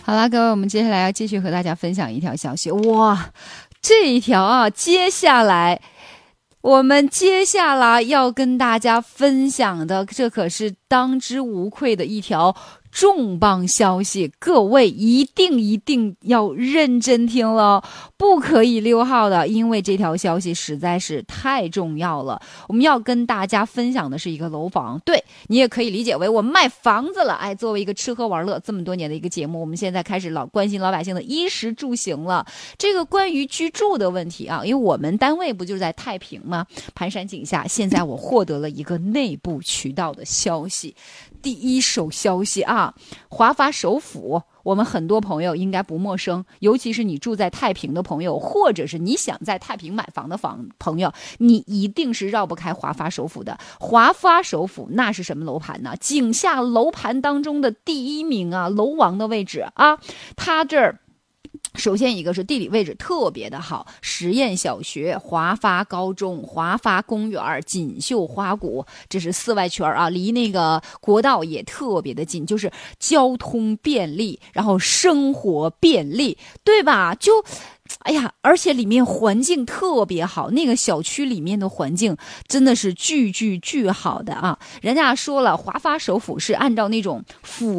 好啦，各位，我们接下来要继续和大家分享一条消息。哇，这一条啊，我们接下来要跟大家分享的，这可是当之无愧的一条重磅消息，各位一定要认真听了，不可以溜号的，因为这条消息实在是太重要了。我们要跟大家分享的是一个楼房，对，你也可以理解为我卖房子了。哎，作为一个吃喝玩乐这么多年的一个节目，我们现在开始关心老百姓的衣食住行了。这个关于居住的问题啊，因为我们单位不就是在太平吗？盘山脚下，现在我获得了一个内部渠道的消息，第一手消息啊，华发首府，我们很多朋友应该不陌生，尤其是你住在太平的朋友，或者是你想在太平买房的朋友，你一定是绕不开华发首府的。华发首府那是什么楼盘呢？井下楼盘当中的第一名啊，楼王的位置啊，它这儿首先一个是地理位置特别的好，实验小学、华发高中、华发公园、锦绣花谷，这是四外圈啊，离那个国道也特别的近，就是交通便利，然后生活便利，对吧？哎呀，而且里面环境特别好，那个小区里面的环境真的是巨好的啊！人家说了，华发首府是按照那种